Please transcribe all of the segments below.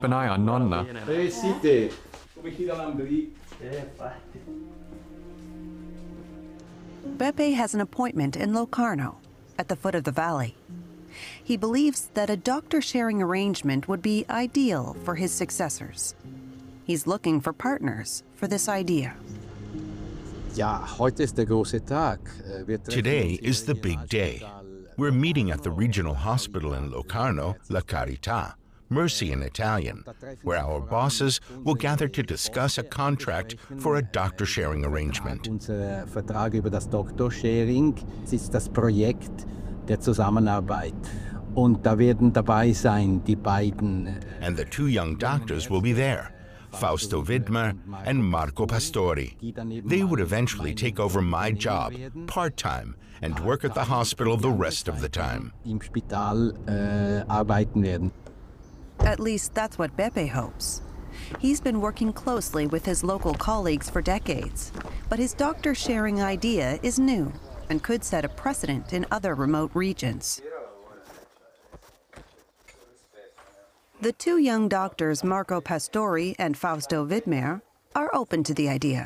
an eye on Nonna. Beppe has an appointment in Locarno, at the foot of the valley. He believes that a doctor-sharing arrangement would be ideal for his successors. He's looking for partners for this idea. Today is the big day. We're meeting at the regional hospital in Locarno, La Carità, Mercy in Italian, where our bosses will gather to discuss a contract for a doctor-sharing arrangement. Unser Vertrag über das Doctor-Sharing ist das Projekt der Zusammenarbeit. Und da werden dabei sein die beiden. And the two young doctors will be there, Fausto Widmer and Marco Pastori. They would eventually take over my job, part-time, and work at the hospital the rest of the time. Im Spital arbeiten werden. At least that's what Beppe hopes. He's been working closely with his local colleagues for decades, but his doctor-sharing idea is new and could set a precedent in other remote regions. The two young doctors, Marco Pastori and Fausto Widmer, are open to the idea.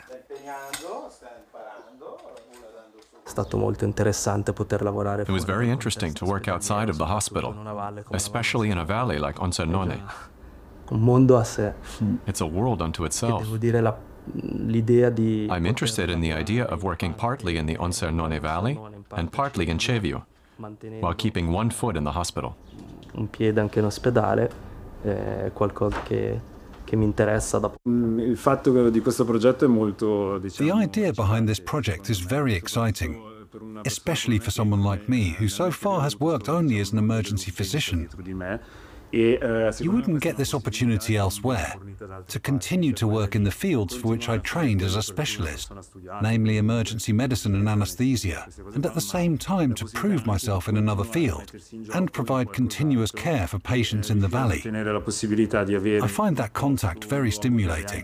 It was very interesting to work outside of the hospital, especially in a valley like Onsernone. It's a world unto itself. I'm interested in the idea of working partly in the Onsernone Valley and partly in Cevio, while keeping one foot in the hospital. The idea behind this project is very exciting, especially for someone like me, who so far has worked only as an emergency physician. You wouldn't get this opportunity elsewhere, to continue to work in the fields for which I trained as a specialist, namely emergency medicine and anesthesia, and at the same time to prove myself in another field and provide continuous care for patients in the valley. I find that contact very stimulating.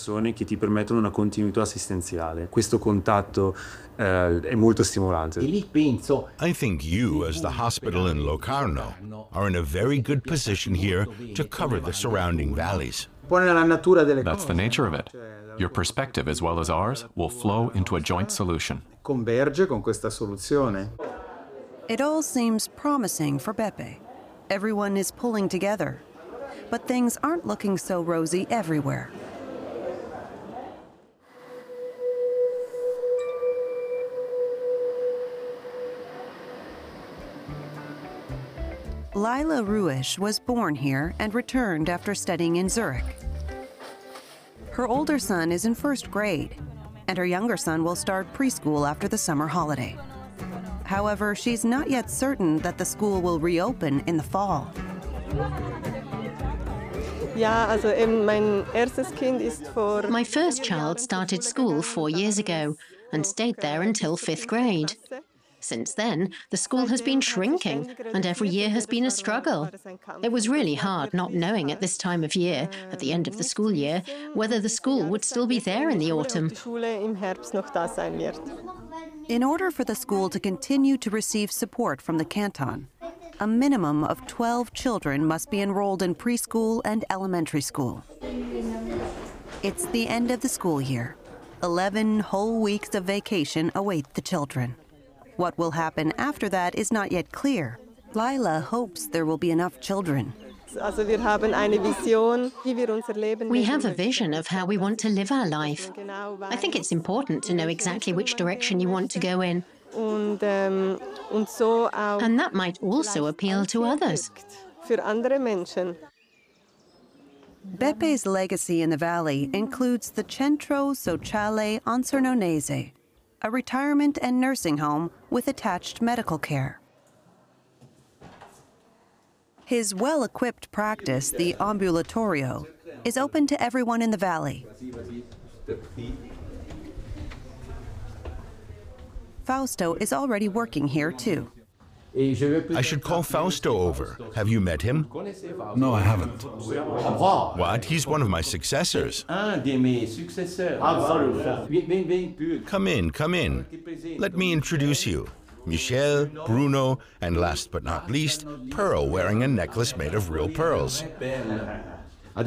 I think you, as the hospital in Locarno, are in a very good position here to cover the surrounding valleys. That's the nature of it. Your perspective, as well as ours, will flow into a joint solution. It all seems promising for Beppe. Everyone is pulling together. But things aren't looking so rosy everywhere. Lila Ruish was born here and returned after studying in Zurich. Her older son is in first grade, and her younger son will start preschool after the summer holiday. However, she's not yet certain that the school will reopen in the fall. My first child started school 4 years ago and stayed there until 5th grade. Since then, the school has been shrinking, and every year has been a struggle. It was really hard not knowing at this time of year, at the end of the school year, whether the school would still be there in the autumn. In order for the school to continue to receive support from the canton, a minimum of 12 children must be enrolled in preschool and elementary school. It's the end of the school year. 11 whole weeks of vacation await the children. What will happen after that is not yet clear. Lila hopes there will be enough children. We have a vision of how we want to live our life. I think it's important to know exactly which direction you want to go in. And that might also appeal to others. Beppe's legacy in the valley includes the Centro Sociale Onsernonese, a retirement and nursing home with attached medical care. His well-equipped practice, the Ambulatorio, is open to everyone in the valley. Fausto is already working here too. I should call Fausto over. Have you met him? No, I haven't. What? He's one of my successors. Come in, come in. Let me introduce you. Michel, Bruno, and last but not least, Pearl wearing a necklace made of real pearls.